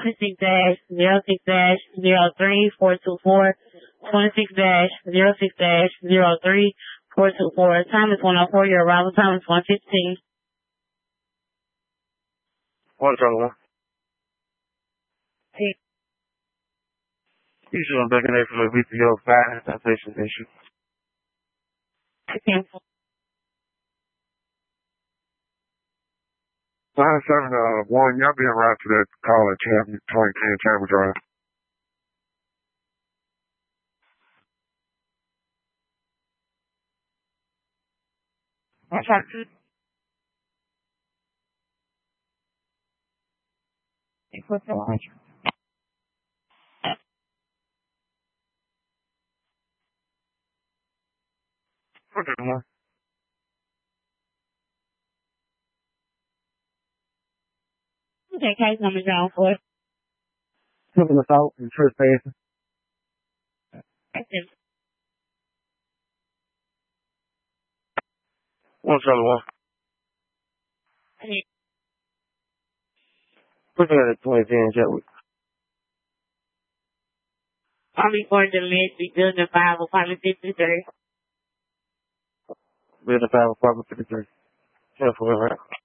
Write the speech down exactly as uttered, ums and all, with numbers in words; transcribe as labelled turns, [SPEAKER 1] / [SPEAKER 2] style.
[SPEAKER 1] twenty-six dash zero six dash zero three four two four, twenty-six dash zero six dash zero three four two four. Time is one oh four. Your arrival time is one fifteen.
[SPEAKER 2] One Charlie One.
[SPEAKER 1] Hey.
[SPEAKER 2] You should have been there for the V T O five station issue.
[SPEAKER 1] Cancel.
[SPEAKER 2] Nine seven uh one, y'all being right to that call at Chapman twenty ten Chapman Drive.
[SPEAKER 1] What's up, dude? What's the launch?
[SPEAKER 2] Okay, one.
[SPEAKER 1] Okay, case number down for.
[SPEAKER 2] Tripping assault and trespassing.
[SPEAKER 1] Active.
[SPEAKER 2] One Charlie One.
[SPEAKER 1] Hey.
[SPEAKER 2] Put that at twenty ten Chapman.
[SPEAKER 1] Army for the mid building five apartment fifty-three.
[SPEAKER 2] Building five apartment fifty-three. Careful, right?